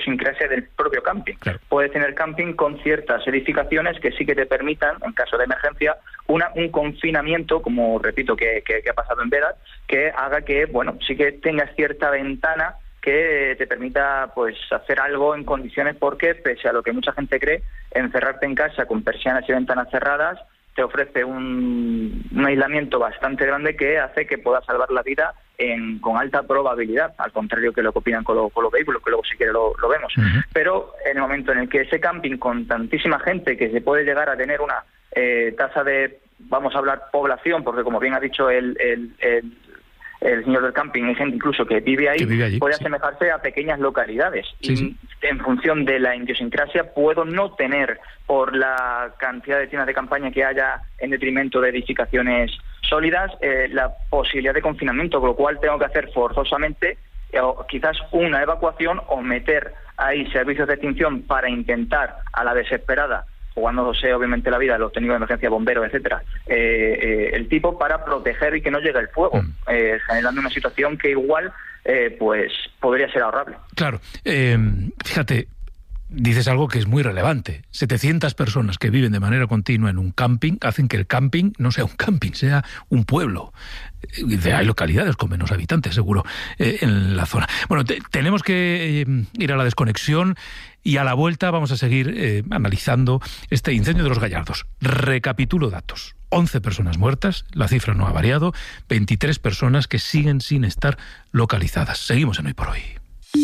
idiosincrasia del propio camping. Claro. Puedes tener camping con ciertas edificaciones que sí que te permitan, en caso de emergencia, un confinamiento, como repito que ha pasado en Vedas, que haga que, bueno, sí que tengas cierta ventana que te permita pues hacer algo en condiciones, porque pese a lo que mucha gente cree, encerrarte en casa con persianas y ventanas cerradas te ofrece un aislamiento bastante grande que hace que puedas salvar la vida con alta probabilidad, al contrario que lo que opinan con los vehículos, que luego si quiere lo vemos. Uh-huh. Pero en el momento en el que ese camping con tantísima gente, que se puede llegar a tener una tasa de, vamos a hablar población, porque como bien ha dicho el señor del camping, hay gente incluso que vive ahí, puede asemejarse a pequeñas localidades. Sí, y sí. En función de la idiosincrasia puedo no tener, por la cantidad de tiendas de campaña que haya en detrimento de edificaciones sólidas, la posibilidad de confinamiento, con lo cual tengo que hacer forzosamente quizás una evacuación o meter ahí servicios de extinción para intentar a la desesperada, jugándose obviamente la vida de los técnicos de emergencia, bomberos, etcétera, el tipo, para proteger y que no llegue el fuego, generando una situación que igual pues podría ser ahorrable. Claro, fíjate, dices algo que es muy relevante. 700 personas que viven de manera continua en un camping hacen que el camping no sea un camping, sea un pueblo. Hay localidades con menos habitantes, seguro, en la zona. Bueno, tenemos que ir a la desconexión y a la vuelta vamos a seguir analizando este incendio de Los Gallardos. Recapitulo datos. 11 personas muertas, la cifra no ha variado, 23 personas que siguen sin estar localizadas. Seguimos en Hoy por Hoy.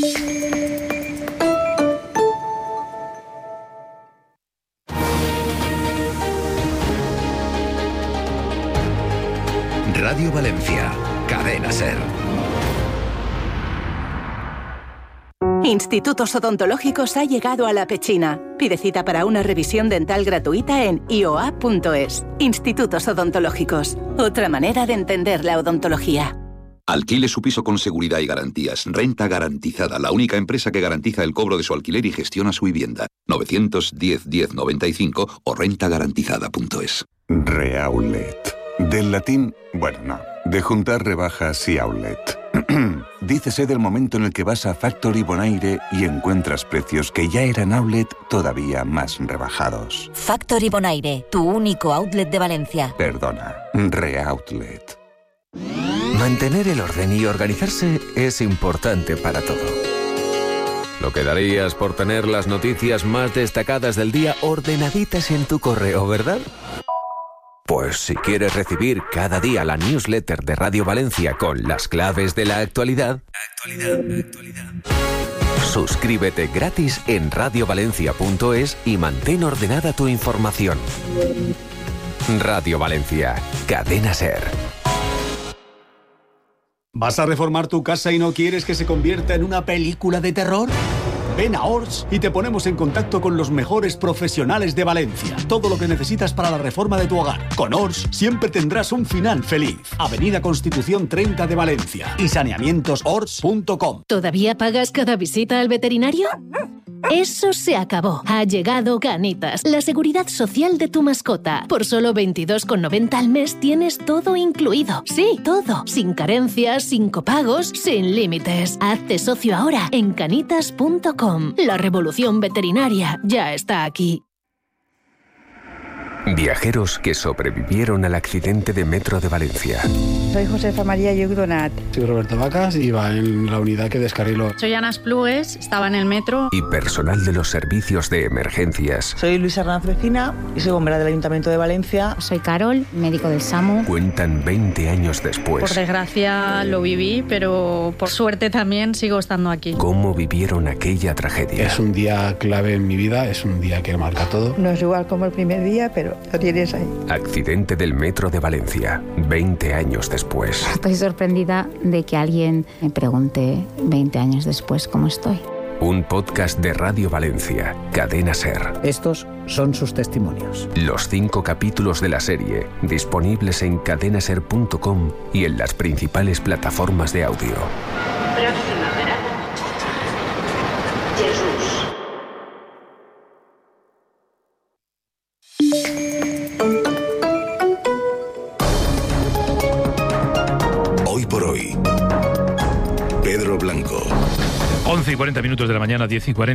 Radio Valencia, Cadena SER. Institutos Odontológicos ha llegado a La Pechina. Pide cita para una revisión dental gratuita en ioa.es. Institutos Odontológicos. Otra manera de entender la odontología. Alquile su piso con seguridad y garantías. Renta Garantizada, la única empresa que garantiza el cobro de su alquiler y gestiona su vivienda. 910-1095 o rentagarantizada.es. Reaulet. Del latín, bueno, no, de juntar rebajas y outlet. Dícese del momento en el que vas a Factory Bonaire y encuentras precios que ya eran outlet todavía más rebajados. Factory Bonaire, tu único outlet de Valencia. Perdona, Reoutlet. Mantener el orden y organizarse es importante para todo. Lo que darías por tener las noticias más destacadas del día ordenaditas en tu correo, ¿verdad? Pues si quieres recibir cada día la newsletter de Radio Valencia con las claves de la actualidad, suscríbete gratis en radiovalencia.es y mantén ordenada tu información. Radio Valencia, Cadena SER. ¿Vas a reformar tu casa y no quieres que se convierta en una película de terror? Ven a Ors y te ponemos en contacto con los mejores profesionales de Valencia. Todo lo que necesitas para la reforma de tu hogar. Con Ors siempre tendrás un final feliz. Avenida Constitución 30 de Valencia y saneamientosors.com. ¿Todavía pagas cada visita al veterinario? Eso se acabó. Ha llegado Canitas, la seguridad social de tu mascota. Por solo 22,90 al mes tienes todo incluido. Sí, todo. Sin carencias, sin copagos, sin límites. Hazte socio ahora en canitas.com. La revolución veterinaria ya está aquí. Viajeros que sobrevivieron al accidente de metro de Valencia. Soy Josefa María Yugdonat. Soy Roberto Vacas, iba en la unidad que descarriló. Soy Ana Splues, estaba en el metro. Y personal de los servicios de emergencias. Soy Luisa Hernández Vecina y soy bombera del Ayuntamiento de Valencia. Soy Carol, médico del SAMU. Cuentan 20 años después. Por desgracia lo viví, pero por suerte también sigo estando aquí. ¿Cómo vivieron aquella tragedia? Es un día clave en mi vida, es un día que marca todo. No es igual como el primer día, pero lo tienes ahí. Accidente del metro de Valencia, 20 años después. Estoy sorprendida de que alguien me pregunte 20 años después cómo estoy. Un podcast de Radio Valencia, Cadena SER. Estos son sus testimonios. Los 5 capítulos de la serie, disponibles en cadenaser.com y en las principales plataformas de audio. Próxima parada, Jesús. Hoy por hoy, Pedro Blanco. 11:40 de la mañana, 10:40.